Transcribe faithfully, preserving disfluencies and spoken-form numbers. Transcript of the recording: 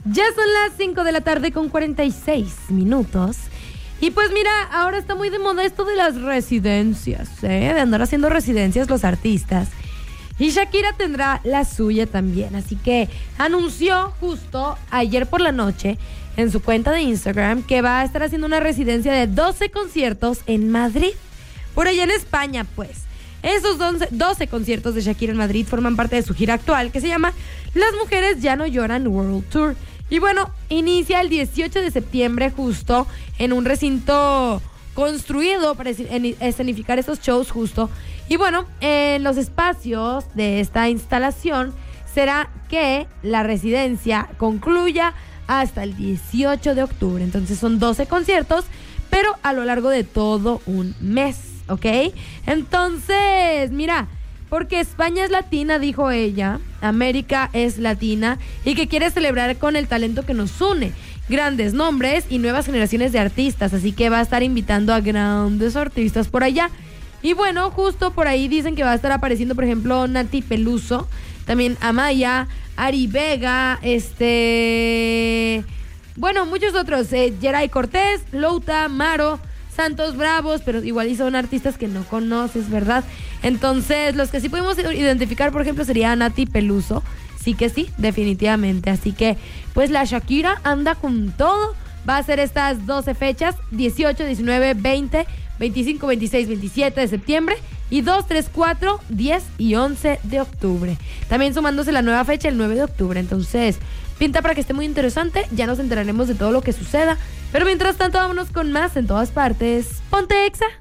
Ya son las cinco de la tarde con cuarenta y seis minutos. Y pues mira, ahora está muy de moda esto de las residencias, ¿eh? De andar haciendo residencias los artistas. Y Shakira tendrá la suya también. Así que anunció justo ayer por la noche en su cuenta de Instagram que va a estar haciendo una residencia de doce conciertos en Madrid. Por allá en España, pues. Esos doce conciertos de Shakira en Madrid forman parte de su gira actual que se llama Las Mujeres Ya No Lloran World Tour. Y bueno, inicia el dieciocho de septiembre justo en un recinto construido para escenificar esos shows justo. Y bueno, en los espacios de esta instalación será que la residencia concluya hasta el dieciocho de octubre. Entonces son doce conciertos, pero a lo largo de todo un mes, ¿ok? Entonces, mira, porque España es latina, dijo ella, América es latina y que quiere celebrar con el talento que nos une, grandes nombres y nuevas generaciones de artistas, así que va a estar invitando a grandes artistas por allá. Y bueno, justo por ahí dicen que va a estar apareciendo, por ejemplo, Nati Peluso, también Amaya, Ari Vega, este... bueno, muchos otros, eh, Geray Cortés, Louta, Maro, Santos Bravos, pero igual y son artistas que no conoces, ¿verdad? Entonces, los que sí podemos identificar, por ejemplo, sería Nati Peluso. Sí que sí, definitivamente. Así que, pues la Shakira anda con todo. Va a ser estas doce fechas, dieciocho, diecinueve, veinte, veinticinco, veintiséis, veintisiete de septiembre y dos, tres, cuatro, diez y once de octubre. También sumándose la nueva fecha, el nueve de octubre. Entonces, pinta para que esté muy interesante. Ya nos enteraremos de todo lo que suceda. Pero mientras tanto, vámonos con más en todas partes. Ponte Exa.